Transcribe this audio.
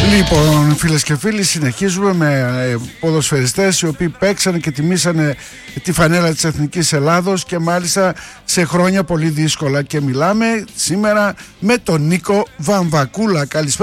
Λοιπόν, φίλες και φίλοι, συνεχίζουμε με ποδοσφαιριστές οι οποίοι παίξανε και τιμήσανε τη φανέλα της Εθνικής Ελλάδος και μάλιστα σε χρόνια πολύ δύσκολα. Και μιλάμε σήμερα με τον Νίκο Βαμβακούλα. Καλησπέρα.